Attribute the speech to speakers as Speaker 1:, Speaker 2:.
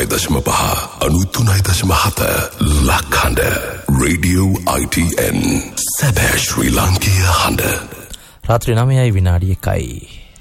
Speaker 1: 93.5 ලක්හඬ Radio ITN සැබෑ ශ්‍රී ලාංකීය හඬ.
Speaker 2: රාත්‍රී 9:01